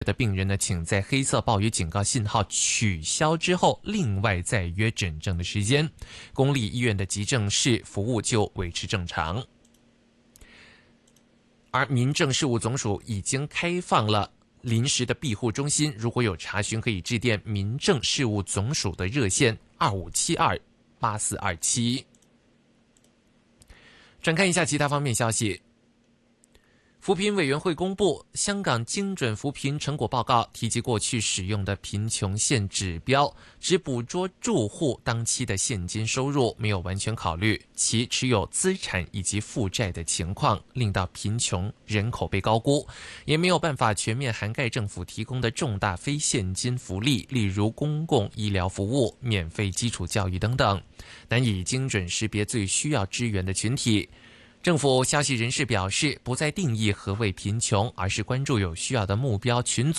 的病人呢，请在黑色暴雨警告信号取消之后，另外再约诊症的时间。公立医院的急症室服务就维持正常。而民政事务总署已经开放了临时的庇护中心，如果有查询，可以致电民政事务总署的热线25728427。转看一下其他方面消息。扶贫委员会公布香港精准扶贫成果报告，提及过去使用的贫穷线指标只捕捉住户当期的现金收入，没有完全考虑其持有资产以及负债的情况，令到贫穷人口被高估，也没有办法全面涵盖政府提供的重大非现金福利，例如公共医疗服务、免费基础教育等等，难以精准识别最需要支援的群体。政府消息人士表示，不再定义何谓贫穷，而是关注有需要的目标群组